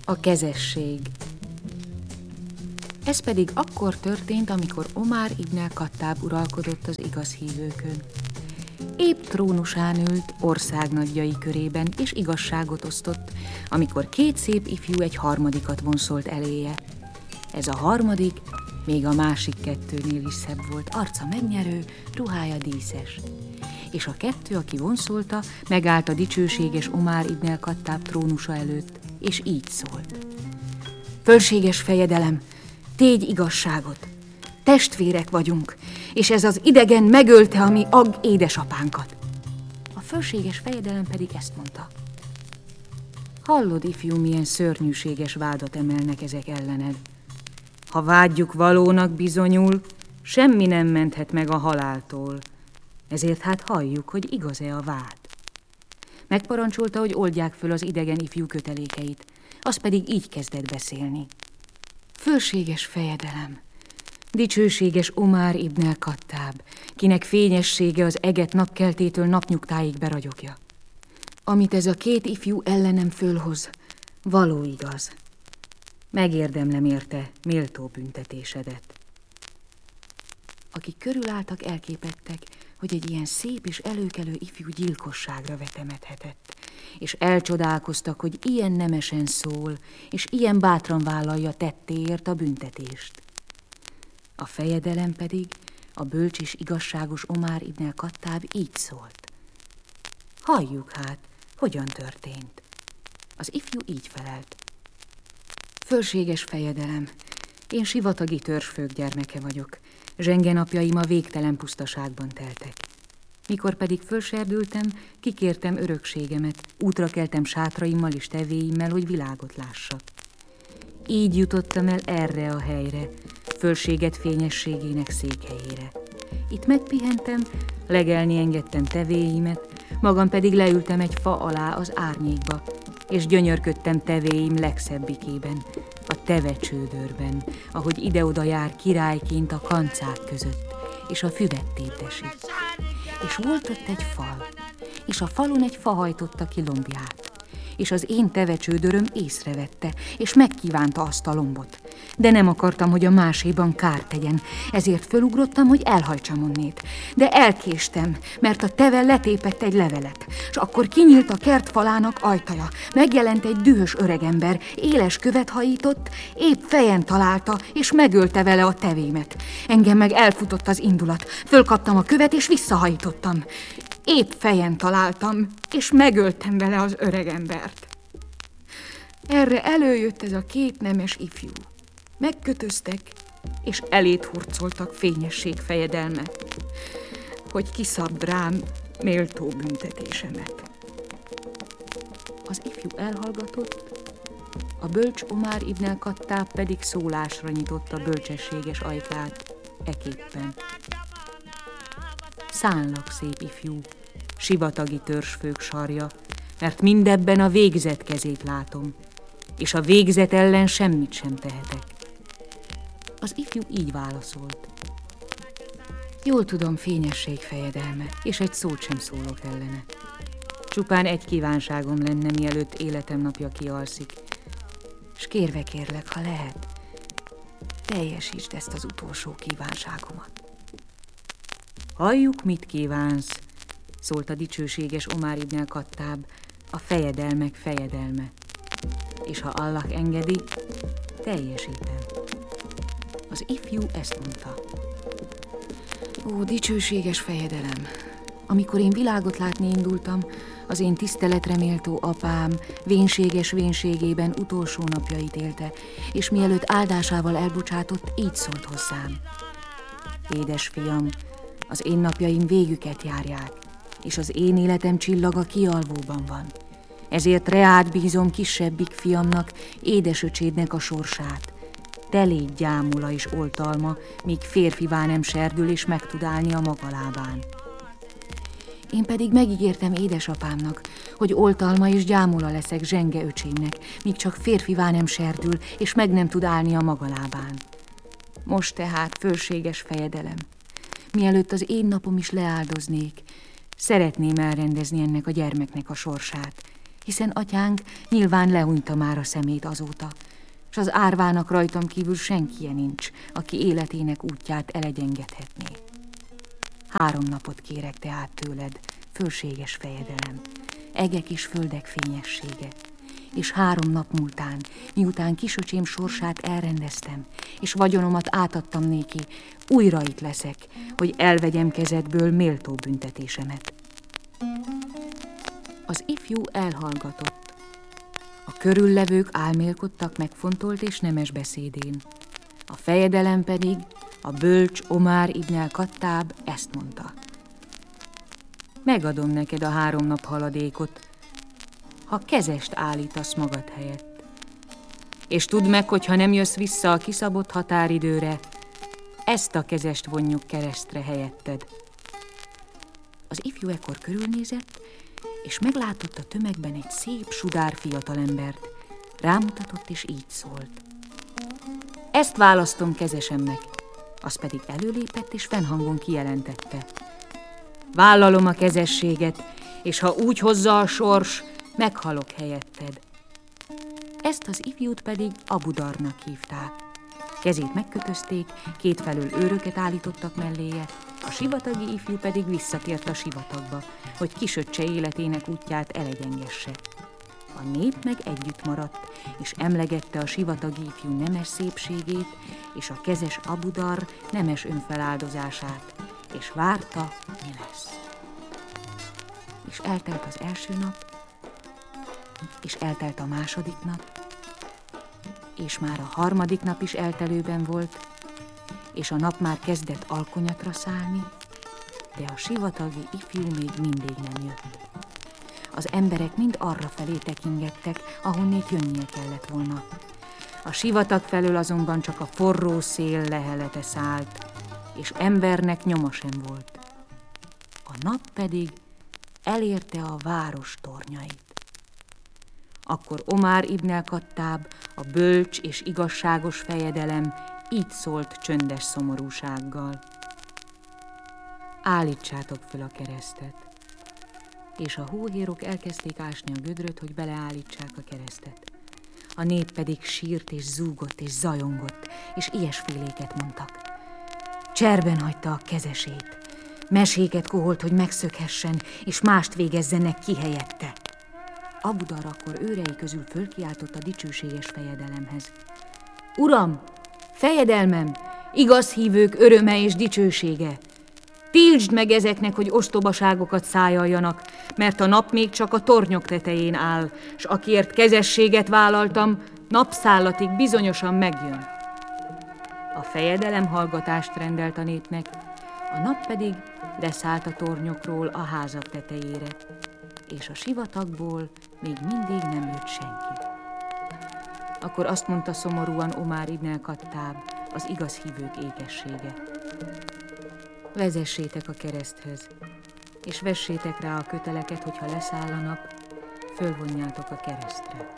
A kezesség. Ez pedig akkor történt, amikor Omár ibn al-Khattáb uralkodott az igaz hívőkön. Épp trónusán ült országnagyjai körében, és igazságot osztott, amikor két szép ifjú egy harmadikat vonszolt eléje. Ez a harmadik még a másik kettőnél is szebb volt, arca megnyerő, ruhája díszes. És a kettő, aki vonszolta, megállt a dicsőséges Omár ibn al-Khattáb trónusa előtt, és így szólt. Fölséges fejedelem, tégy igazságot, testvérek vagyunk, és ez az idegen megölte a mi édesapánkat. A fölséges fejedelem pedig ezt mondta. Hallod, ifjú, milyen szörnyűséges vádat emelnek ezek ellened. Ha vádjuk valónak bizonyul, semmi nem menthet meg a haláltól. Ezért hát halljuk, hogy igaz-e a vád. Megparancsolta, hogy oldják föl az idegen ifjú kötelékeit, az pedig így kezdett beszélni. Fölséges fejedelem, dicsőséges Omár ibn al-Khattáb, kinek fényessége az eget napkeltétől napnyugtáig beragyogja. Amit ez a két ifjú ellenem fölhoz, való igaz. Megérdemlem érte méltó büntetésedet. Akik körülálltak, elképettek, hogy egy ilyen szép és előkelő ifjú gyilkosságra vetemedhetett, és elcsodálkoztak, hogy ilyen nemesen szól, és ilyen bátran vállalja tettéért a büntetést. A fejedelem pedig, a bölcs és igazságos Omár ibn al-Khattáb így szólt. Halljuk hát, hogyan történt. Az ifjú így felelt. Fölséges fejedelem, én sivatagi törzsfők gyermeke vagyok, zsengenapjaim a végtelen pusztaságban teltek. Mikor pedig fölserdültem, kikértem örökségemet, útra keltem sátraimmal és tevéimmel, hogy világot lássak. Így jutottam el erre a helyre, fölséget fényességének székhelyére. Itt megpihentem, legelni engedtem tevéimet, magam pedig leültem egy fa alá az árnyékba, és gyönyörködtem tevéim legszebbikében, a tevecsődörben, ahogy ide-oda jár királyként a kancák között, és a füvet tépdesi. És volt ott egy fal, és a falon egy fa hajtotta ki lombját, és az én tevecsődöröm észrevette, és megkívánta azt a lombot. De nem akartam, hogy a máséban kárt tegyen, ezért fölugrottam, hogy elhajtsam onnét. De elkéstem, mert a teve letépett egy levelet, és akkor kinyílt a kert falának ajtaja. Megjelent egy dühös öregember, éles követ hajított, épp fejen találta, és megölte vele a tevémet. Engem meg elfutott az indulat, fölkaptam a követ, és visszahajítottam. Épp fejen találtam, és megöltem vele az öregembert. Erre előjött ez a két nemes ifjú. Megkötöztek, és elét hurcoltak fényesség fejedelmet, hogy kiszabd rám méltó büntetésemet. Az ifjú elhallgatott, a bölcs Omár ibn al-Khattáb pedig szólásra nyitotta bölcsességes ajkát, eképpen. Szánlak, szép ifjú, sivatagi törzsfők sarja, mert mindebben a végzet kezét látom, és a végzet ellen semmit sem tehetek. Az ifjú így válaszolt. Jól tudom, fényesség fejedelme, és egy szót sem szólok ellene. Csupán egy kívánságom lenne, mielőtt életem napja kialszik, s kérve kérlek, ha lehet, teljesítsd ezt az utolsó kívánságomat. Halljuk, mit kívánsz, szólt a dicsőséges Omár ibn al-Khattáb, a fejedelmek fejedelme. És ha Allah engedi, teljesítem. Az ifjú ezt mondta. Ó, dicsőséges fejedelem! Amikor én világot látni indultam, az én tiszteletre méltó apám vénséges vénségében utolsó napjait élte, és mielőtt áldásával elbocsátott, így szólt hozzám. Édes fiam, az én napjaim végüket járják, és az én életem csillaga kialvóban van. Ezért reád bízom kisebbik fiamnak, édesöcsédnek a sorsát. Te légy gyámula és oltalma, míg férfivá nem serdül és meg tud állni a maga lábán. Én pedig megígértem édesapámnak, hogy oltalma és gyámula leszek zsenge öcsémnek, míg csak férfivá nem serdül és meg nem tud állni a maga lábán. Most tehát, fölséges fejedelem, mielőtt az én napom is leáldoznék, szeretném elrendezni ennek a gyermeknek a sorsát, hiszen atyánk nyilván lehúnyta már a szemét azóta, s az árvának rajtam kívül senkije nincs, aki életének útját elegyengedhetné. 3 napot kérek tehát tőled, fölséges fejedelem, egek és földek fényessége, és 3 nap múltán, miután kisöcsém sorsát elrendeztem, és vagyonomat átadtam néki, újra itt leszek, hogy elvegyem kezedből méltó büntetésemet. Az ifjú elhallgatott. A körüllevők álmélkodtak megfontolt és nemes beszédén. A fejedelem pedig, a bölcs Omár ibn el-Kattáb ezt mondta. Megadom neked a 3 nap haladékot, ha kezest állítasz magad helyett. És tudd meg, hogy ha nem jössz vissza a kiszabott határidőre, ezt a kezest vonjuk keresztre helyetted. Az ifjú ekkor körülnézett, és meglátott a tömegben egy szép, sudár fiatalembert. Rámutatott, és így szólt. Ezt választom kezesemnek. Az pedig előlépett, és fennhangon kijelentette. Vállalom a kezességet, és ha úgy hozza a sors, meghalok helyetted. Ezt az ifjút pedig Abu Darnak hívták. Kezét megkötözték, kétfelől őröket állítottak melléje, a sivatagi ifjú pedig visszatért a sivatagba, hogy kisöccse életének útját elegyengesse. A nép meg együtt maradt, és emlegette a sivatagi ifjú nemes szépségét, és a kezes Abu Dar nemes önfeláldozását, és várta, mi lesz. És eltelt az első nap, és eltelt a második nap, és már a 3. nap is eltelőben volt, és a nap már kezdett alkonyatra szállni, de a sivatagi ifjú még mindig nem jött. Az emberek mind arra felé tekingettek, ahonnét jönnie kellett volna. A sivatag felől azonban csak a forró szél lehelete szállt, és embernek nyoma sem volt. A nap pedig elérte a város tornyait. Akkor Omár ibn el-Kattáb, a bölcs és igazságos fejedelem így szólt csöndes szomorúsággal. Állítsátok föl a keresztet. És a hóhérok elkezdték ásni a gödröt, hogy beleállítsák a keresztet. A nép pedig sírt és zúgott és zajongott, és ilyesféléket mondtak. Cserben hagyta a kezesét, meséket koholt, hogy megszökhessen, és mást végezzenek ki helyette. Abu Dar akkor őrei közül fölkiáltott a dicsőséges fejedelemhez. Uram, fejedelmem, igaz hívők öröme és dicsősége! Tiltsd meg ezeknek, hogy ostobaságokat szájaljanak, mert a nap még csak a tornyok tetején áll, s akiért kezességet vállaltam, napszállatig bizonyosan megjön. A fejedelem hallgatást rendelt a népnek, a nap pedig leszállt a tornyokról a házak tetejére, és a sivatagból még mindig nem jött senki. Akkor azt mondta szomorúan Omár ibn el-Kattáb, az igaz hívők ékessége. Vezessétek a kereszthez, és vessétek rá a köteleket, hogyha leszáll a nap, fölvonjátok a keresztre.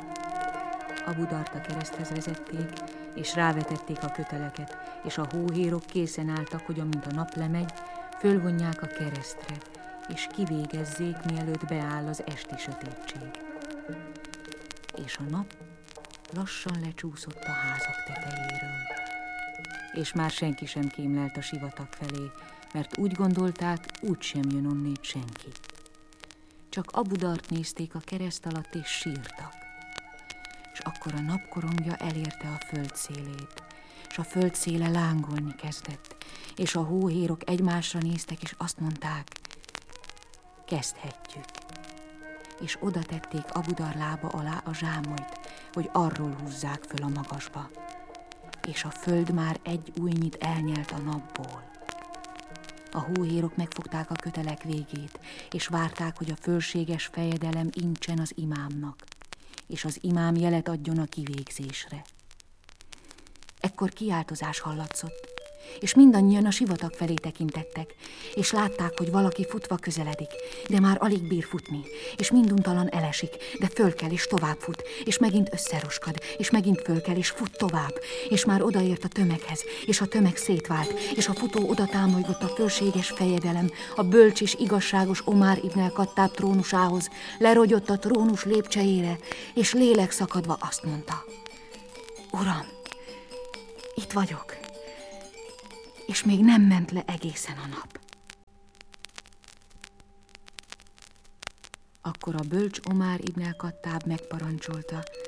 Abu Dart a kereszthez vezették, és rávetették a köteleket, és a hóhérok készen álltak, hogy amint a nap lemegy, fölvonják a keresztre, és kivégezzék, mielőtt beáll az esti sötétség. És a nap lassan lecsúszott a házak tetejéről. És már senki sem kémlelt a sivatag felé, mert úgy gondolták, úgysem jön onnét senki. Csak Abu Dart nézték a kereszt alatt, és sírtak. És akkor a napkorongja elérte a föld szélét, és a föld széle lángolni kezdett, és a hóhérok egymásra néztek, és azt mondták, kezdhetjük. És oda tették Abu Dar lába alá a zsámolyt, hogy arról húzzák föl a magasba. És a föld már egy ujjnyit elnyelt a napból. A hóhérok megfogták a kötelek végét, és várták, hogy a fölséges fejedelem intsen az imámnak, és az imám jelet adjon a kivégzésre. Ekkor kiáltozás hallatszott, és mindannyian a sivatag felé tekintettek, és látták, hogy valaki futva közeledik, de már alig bír futni, és minduntalan elesik, de fölkel és tovább fut, és megint összeroskad, és megint fölkel és fut tovább, és már odaért a tömeghez, és a tömeg szétvált, és a futó oda támolygott a fölséges fejedelem, a bölcs és igazságos Omár ibn el-Kattáb trónusához, lerogyott a trónus lépcsejére, és lélek szakadva azt mondta: Uram, itt vagyok, és még nem ment le egészen a nap. Akkor a bölcs Omár ibn el-Kattáb megparancsolta,